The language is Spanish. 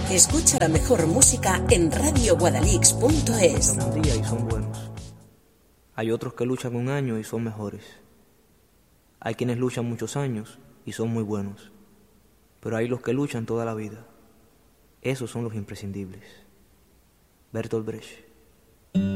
Escucha la mejor música en radioguadalix.es. Luchan un día y son buenos. Hay otros que luchan un año y son mejores. Hay quienes luchan muchos años y son muy buenos. Pero hay los que luchan toda la vida. Esos son los imprescindibles. Bertolt Brecht.